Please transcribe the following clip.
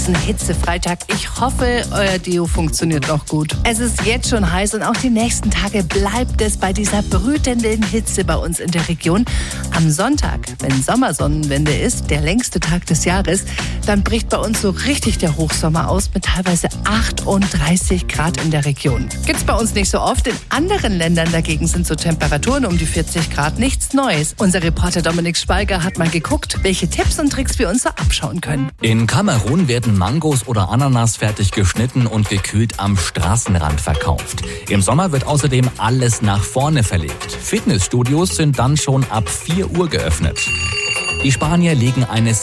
diesen Hitzefreitag. Ich hoffe, euer Deo funktioniert noch gut. Es ist jetzt schon heiß und auch die nächsten Tage bleibt es bei dieser brütenden Hitze bei uns in der Region. Am Sonntag, wenn Sommersonnenwende ist, der längste Tag des Jahres, dann bricht bei uns so richtig der Hochsommer aus mit teilweise 38 Grad in der Region. Gibt's bei uns nicht so oft. In anderen Ländern dagegen sind so Temperaturen um die 40 Grad nichts Neues. Unser Reporter Dominik Schweiger hat mal geguckt, welche Tipps und Tricks wir uns so abschauen können. In Kamerun werden Mangos oder Ananas fertig geschnitten und gekühlt am Straßenrand verkauft. Im Sommer wird außerdem alles nach vorne verlegt. Fitnessstudios sind dann schon ab 4 Uhr geöffnet. Die Spanier legen eine